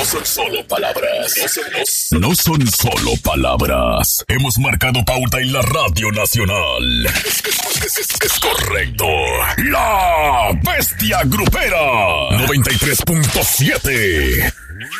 No son solo palabras. No son solo palabras. Hemos marcado pauta en la Radio Nacional. Es correcto. La Bestia Grupera 93.7.